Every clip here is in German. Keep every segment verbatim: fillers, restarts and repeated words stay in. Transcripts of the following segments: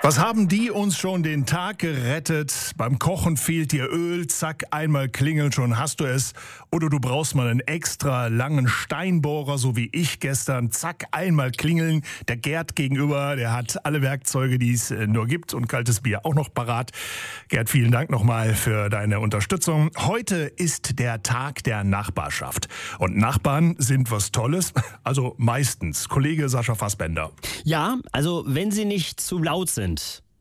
Was haben die uns schon den Tag gerettet? Beim Kochen fehlt dir Öl, zack, einmal klingeln, schon hast du es. Oder du brauchst mal einen extra langen Steinbohrer, so wie ich gestern, zack, einmal klingeln. Der Gerd gegenüber, der hat alle Werkzeuge, die es nur gibt und kaltes Bier auch noch parat. Gerd, vielen Dank nochmal für deine Unterstützung. Heute ist der Tag der Nachbarschaft. Und Nachbarn sind was Tolles, also meistens. Kollege Sascha Fassbender. Ja, also wenn sie nicht zu laut sind.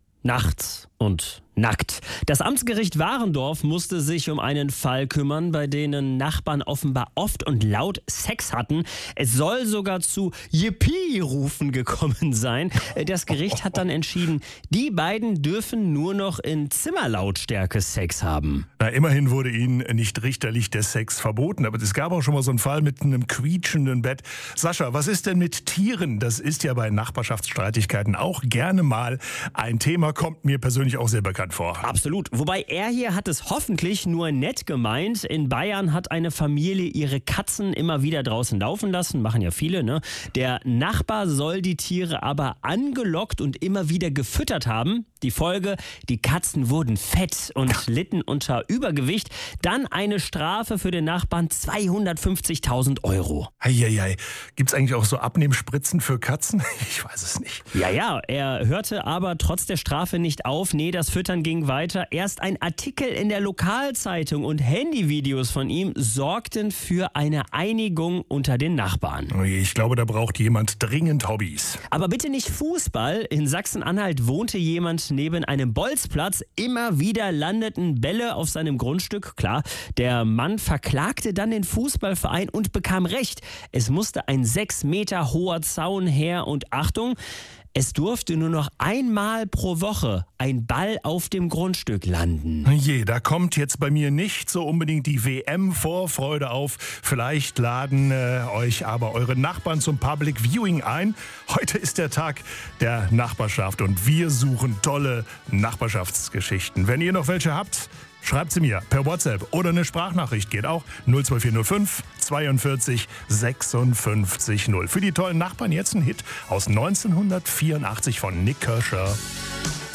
Nachts und nackt. Das Amtsgericht Warendorf musste sich um einen Fall kümmern, bei denen Nachbarn offenbar oft und laut Sex hatten. Es soll sogar zu Yippie-Rufen gekommen sein. Das Gericht hat dann entschieden, die beiden dürfen nur noch in Zimmerlautstärke Sex haben. Na, immerhin wurde ihnen nicht richterlich der Sex verboten, aber es gab auch schon mal so einen Fall mit einem quietschenden Bett. Sascha, was ist denn mit Tieren? Das ist ja bei Nachbarschaftsstreitigkeiten auch gerne mal ein Thema, kommt mir persönlich auch sehr bekannt vor. Absolut. Wobei er hier hat es hoffentlich nur nett gemeint. In Bayern hat eine Familie ihre Katzen immer wieder draußen laufen lassen. Machen ja viele, ne? Der Nachbar soll die Tiere aber angelockt und immer wieder gefüttert haben. Die Folge, die Katzen wurden fett und litten unter Übergewicht. Dann eine Strafe für den Nachbarn, zweihundertfünfzigtausend Euro. Eieiei. Gibt es eigentlich auch so Abnehmspritzen für Katzen? Ich weiß es nicht. Ja, ja, er hörte aber trotz der Strafe nicht auf. Nee, das Füttern ging weiter. Erst ein Artikel in der Lokalzeitung und Handyvideos von ihm sorgten für eine Einigung unter den Nachbarn. Ich glaube, da braucht jemand dringend Hobbys. Aber bitte nicht Fußball. In Sachsen-Anhalt wohnte jemand neben einem Bolzplatz. Immer wieder landeten Bälle auf seinem Grundstück. Klar, der Mann verklagte dann den Fußballverein und bekam Recht. Es musste ein sechs Meter hoher Zaun her und Achtung, es durfte nur noch einmal pro Woche ein Ball auf dem Grundstück landen. Je, da kommt jetzt bei mir nicht so unbedingt die W M-Vorfreude auf. Vielleicht laden äh, euch aber eure Nachbarn zum Public Viewing ein. Heute ist der Tag der Nachbarschaft und wir suchen tolle Nachbarschaftsgeschichten. Wenn ihr noch welche habt, schreibt sie mir per WhatsApp oder eine Sprachnachricht geht auch null zwei vier null fünf zweiundvierzig sechsundfünfzig null. Für die tollen Nachbarn jetzt ein Hit aus neunzehnhundertvierundachtzig von Nik Kershaw.